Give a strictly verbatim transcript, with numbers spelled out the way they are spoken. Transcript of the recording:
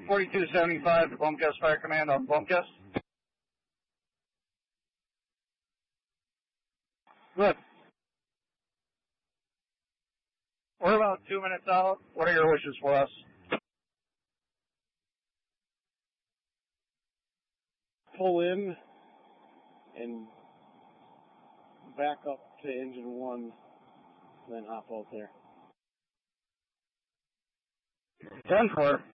forty-two seventy-five to Blomquist Fire Command on Blomquist. Good. We're about two minutes out. What are your wishes for us? Pull in and back up to engine one, then hop out there. ten four.